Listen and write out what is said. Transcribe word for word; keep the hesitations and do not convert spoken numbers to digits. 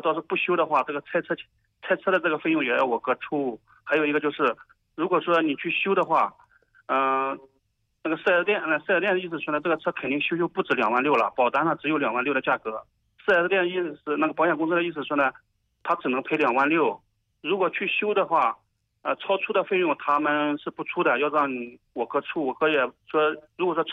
到是不修的话，这个拆车拆车的这个费用也要我哥出。还有一个就是，如果说你去修的话，嗯、呃，那个四 S 店，那四 S 店的意思说呢，这个车肯定修修不止两万六了，保单上只有两万六的价格。四 S 店的意思是，那个保险公司的意思说呢，他只能赔两万六。如果去修的话，呃，超出的费用他们是不出的，要让我哥出。我哥也说，如果说超